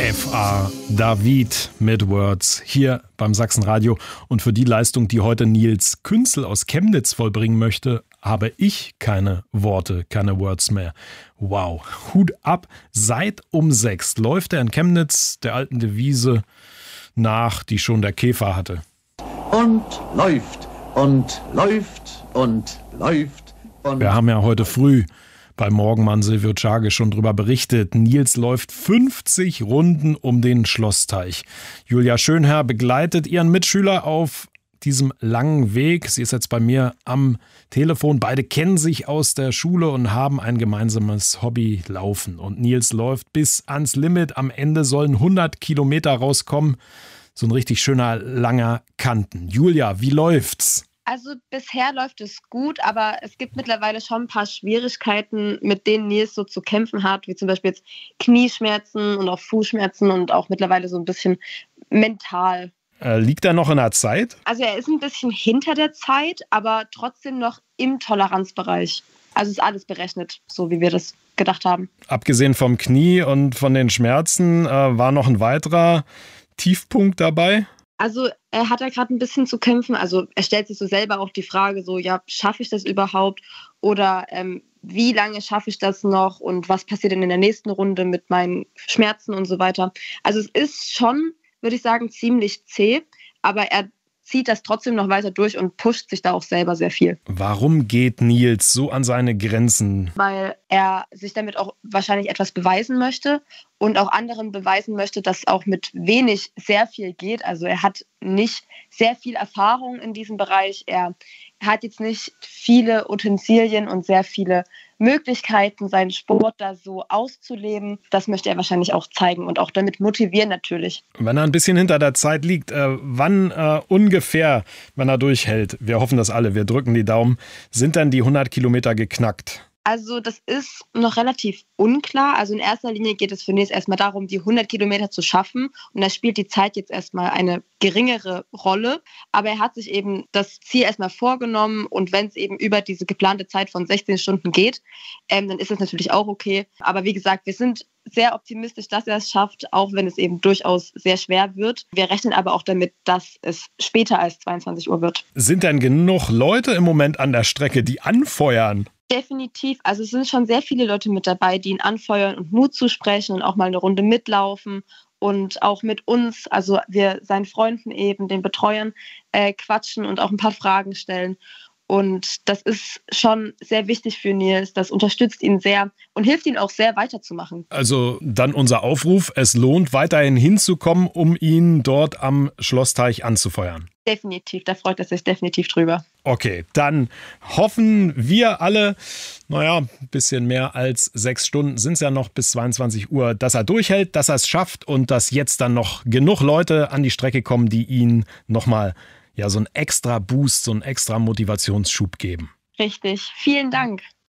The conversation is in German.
F.A. David mit Words hier beim Sachsenradio. Und für die Leistung, die heute Nils Künzel aus Chemnitz vollbringen möchte, habe ich keine Worte, keine Words mehr. Wow, Hut ab. Seit um 6 läuft er in Chemnitz der alten Devise nach, die schon der Käfer hatte. Und läuft und läuft und läuft. Und wir haben ja heute früh bei Morgenmann Silvio Czage schon drüber berichtet. Nils läuft 50 Runden um den Schlossteich. Julia Schönherr begleitet ihren Mitschüler auf diesem langen Weg. Sie ist jetzt bei mir am Telefon. Beide kennen sich aus der Schule und haben ein gemeinsames Hobby, Laufen. Und Nils läuft bis ans Limit. Am Ende sollen 100 Kilometer rauskommen. So ein richtig schöner, langer Kanten. Julia, wie läuft's? Also bisher läuft es gut, aber es gibt mittlerweile schon ein paar Schwierigkeiten, mit denen Nils so zu kämpfen hat, wie zum Beispiel jetzt Knieschmerzen und auch Fußschmerzen und auch mittlerweile so ein bisschen mental. Liegt er noch in der Zeit? Also er ist ein bisschen hinter der Zeit, aber trotzdem noch im Toleranzbereich. Also ist alles berechnet, so wie wir das gedacht haben. Abgesehen vom Knie und von den Schmerzen war noch ein weiterer Tiefpunkt dabei? Also er hat ja gerade ein bisschen zu kämpfen. Also er stellt sich so selber auch die Frage so, ja, schaffe ich das überhaupt? Oder wie lange schaffe ich das noch? Und was passiert denn in der nächsten Runde mit meinen Schmerzen und so weiter? Also es ist schon, würde ich sagen, ziemlich zäh. Aber er zieht das trotzdem noch weiter durch und pusht sich da auch selber sehr viel. Warum geht Nils so an seine Grenzen? Weil er sich damit auch wahrscheinlich etwas beweisen möchte und auch anderen beweisen möchte, dass auch mit wenig sehr viel geht. Also er hat nicht sehr viel Erfahrung in diesem Bereich. Er hat jetzt nicht viele Utensilien und sehr viele Möglichkeiten, seinen Sport da so auszuleben. Das möchte er wahrscheinlich auch zeigen und auch damit motivieren natürlich. Wenn er ein bisschen hinter der Zeit liegt, wann ungefähr, wenn er durchhält, wir hoffen das alle, wir drücken die Daumen, sind dann die 100 Kilometer geknackt? Also das ist noch relativ unklar. Also in erster Linie geht es für Nils erstmal darum, die 100 Kilometer zu schaffen. Und da spielt die Zeit jetzt erstmal eine geringere Rolle. Aber er hat sich eben das Ziel erstmal vorgenommen. Und wenn es eben über diese geplante Zeit von 16 Stunden geht, dann ist es natürlich auch okay. Aber wie gesagt, wir sind sehr optimistisch, dass er es schafft, auch wenn es eben durchaus sehr schwer wird. Wir rechnen aber auch damit, dass es später als 22 Uhr wird. Sind denn genug Leute im Moment an der Strecke, die anfeuern? Definitiv. Also es sind schon sehr viele Leute mit dabei, die ihn anfeuern und Mut zusprechen und auch mal eine Runde mitlaufen und auch mit uns, also wir seinen Freunden eben, den Betreuern, quatschen und auch ein paar Fragen stellen. Und das ist schon sehr wichtig für Nils. Das unterstützt ihn sehr und hilft ihm auch sehr weiterzumachen. Also dann unser Aufruf, es lohnt weiterhin hinzukommen, um ihn dort am Schlossteich anzufeuern. Definitiv, da freut er sich definitiv drüber. Okay, dann hoffen wir alle, ein bisschen mehr als 6 Stunden sind es ja noch bis 22 Uhr, dass er durchhält, dass er es schafft und dass jetzt dann noch genug Leute an die Strecke kommen, die ihn nochmal so einen extra Boost, so einen extra Motivationsschub geben. Richtig, vielen Dank.